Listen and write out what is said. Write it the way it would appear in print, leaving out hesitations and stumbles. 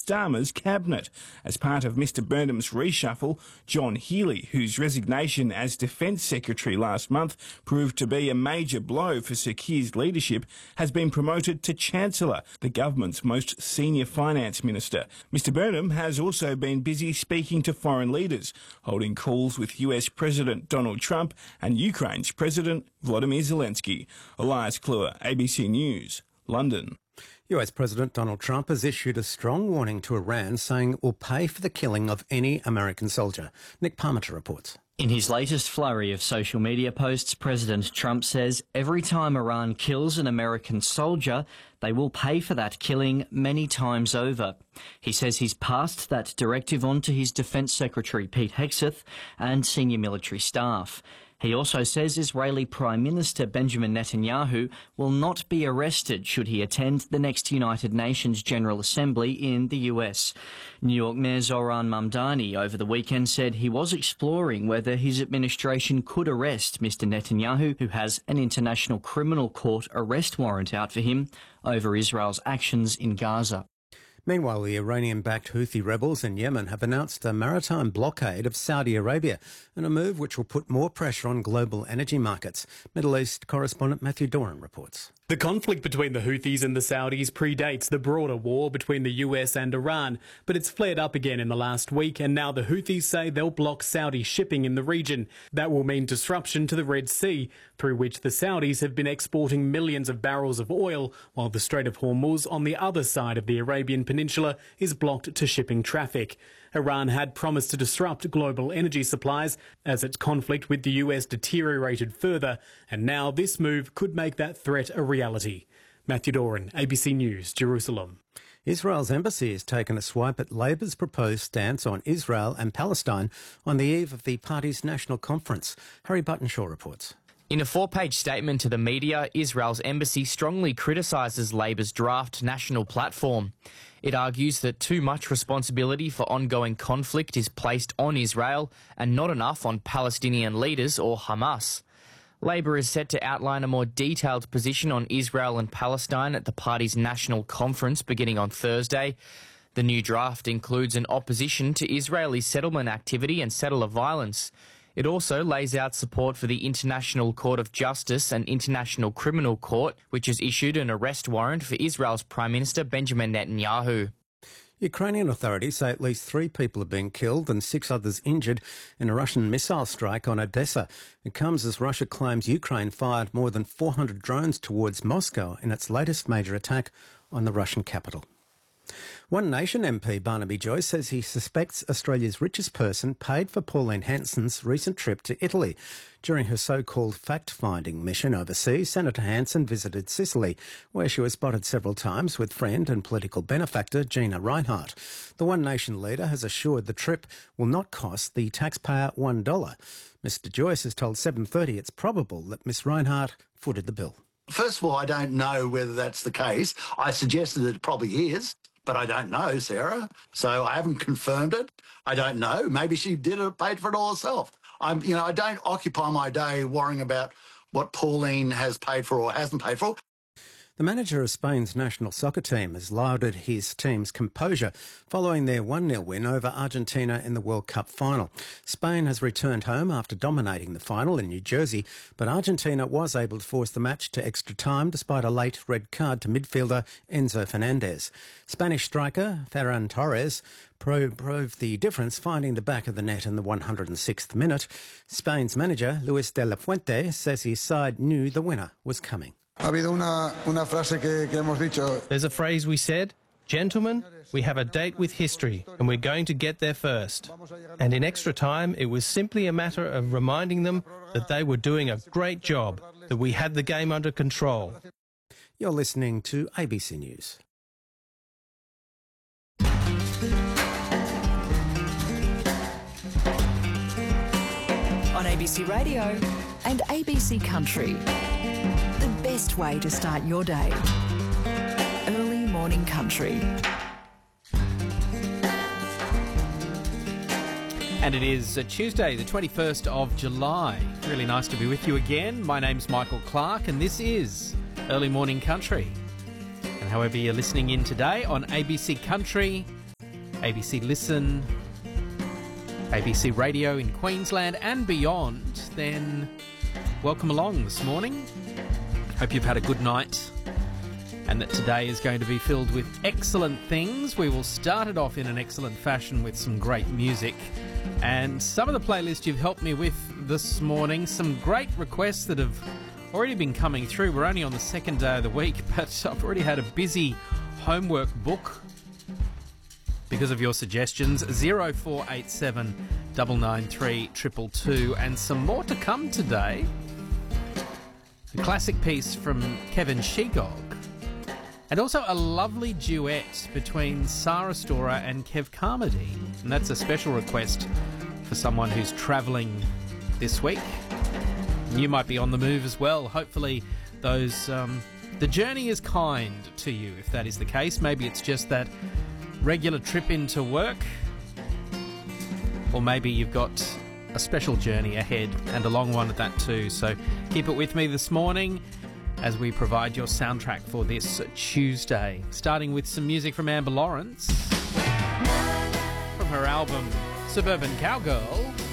Starmer's cabinet. As part of Mr Burnham's reshuffle, John Healey, whose resignation as Defence Secretary last month proved to be a major blow for Sir Keir's leadership, has been promoted to Chancellor, the government's most senior finance minister. Mr Burnham has also been busy speaking to foreign leaders, holding calls with US President Donald Trump and Ukraine's President Volodymyr Zelensky. Elias Kluwer, ABC News, London. US President Donald Trump has issued a strong warning to Iran, saying it will pay for the killing of any American soldier. Nick Parmenter reports. In his latest flurry of social media posts, President Trump says every time Iran kills an American soldier, they will pay for that killing many times over. He says he's passed that directive on to his Defence Secretary Pete Hegseth and senior military staff. He also says Israeli Prime Minister Benjamin Netanyahu will not be arrested should he attend the next United Nations General Assembly in the US. New York Mayor Zohran Mamdani over the weekend said he was exploring whether his administration could arrest Mr Netanyahu, who has an International Criminal Court arrest warrant out for him over Israel's actions in Gaza. Meanwhile, the Iranian-backed Houthi rebels in Yemen have announced a maritime blockade of Saudi Arabia in a move which will put more pressure on global energy markets. Middle East correspondent Matthew Doran reports. The conflict between the Houthis and the Saudis predates the broader war between the US and Iran, but it's flared up again in the last week, and now the Houthis say they'll block Saudi shipping in the region. That will mean disruption to the Red Sea, through which the Saudis have been exporting millions of barrels of oil, while the Strait of Hormuz on the other side of the Arabian Peninsula is blocked to shipping traffic. Iran had promised to disrupt global energy supplies as its conflict with the US deteriorated further, and now this move could make that threat a reality. Matthew Doran, ABC News, Jerusalem. Israel's embassy has taken a swipe at Labor's proposed stance on Israel and Palestine on the eve of the party's national conference. Harry Buttonshaw reports. In a 4-page statement to the media, Israel's embassy strongly criticises Labor's draft national platform. It argues that too much responsibility for ongoing conflict is placed on Israel and not enough on Palestinian leaders or Hamas. Labor is set to outline a more detailed position on Israel and Palestine at the party's national conference beginning on Thursday. The new draft includes an opposition to Israeli settlement activity and settler violence. It also lays out support for the International Court of Justice and International Criminal Court, which has issued an arrest warrant for Israel's Prime Minister Benjamin Netanyahu. Ukrainian authorities say at least 3 people have been killed and 6 others injured in a Russian missile strike on Odessa. It comes as Russia claims Ukraine fired more than 400 drones towards Moscow in its latest major attack on the Russian capital. One Nation MP Barnaby Joyce says he suspects Australia's richest person paid for Pauline Hanson's recent trip to Italy. During her so-called fact-finding mission overseas, Senator Hanson visited Sicily, where she was spotted several times with friend and political benefactor Gina Rinehart. The One Nation leader has assured the trip will not cost the taxpayer $1. Mr Joyce has told 7:30 it's probable that Miss Rinehart footed the bill. First of all, I don't know whether that's the case. I suggested it probably is, but I don't know, Sarah. So I haven't confirmed it. I don't know. Maybe she did it, paid for it all herself. I don't occupy my day worrying about what Pauline has paid for or hasn't paid for. The manager of Spain's national soccer team has lauded his team's composure following their 1-0 win over Argentina in the World Cup final. Spain has returned home after dominating the final in New Jersey, but Argentina was able to force the match to extra time despite a late red card to midfielder Enzo Fernandez. Spanish striker Ferran Torres proved the difference, finding the back of the net in the 106th minute. Spain's manager, Luis de la Fuente, says his side knew the winner was coming. There's a phrase we said, "Gentlemen, we have a date with history and we're going to get there first." And in extra time, it was simply a matter of reminding them that they were doing a great job, that we had the game under control. You're listening to ABC News. On ABC Radio and ABC Country. The best way to start your day. Early morning country. And it is Tuesday, the 21st of July. Really nice to be with you again. My name's Michael Clark and this is Early Morning Country. And however you're listening in today on ABC Country, ABC Listen, ABC Radio in Queensland and beyond, then welcome along this morning. Hope you've had a good night and that today is going to be filled with excellent things. We will start it off in an excellent fashion with some great music. And some of the playlists you've helped me with this morning, some great requests that have already been coming through. We're only on the second day of the week, but I've already had a busy homework book because of your suggestions. 0487 993 222, and some more to come today. A classic piece from Kevin Shegog, and also a lovely duet between Sarah Storer and Kev Carmody. And that's a special request for someone who's travelling this week. You might be on the move as well. Hopefully those the journey is kind to you, if that is the case. Maybe it's just that regular trip into work, or maybe you've got a special journey ahead, and a long one at that too. So keep it with me this morning as we provide your soundtrack for this Tuesday, starting with some music from Amber Lawrence from her album Suburban Cowgirl.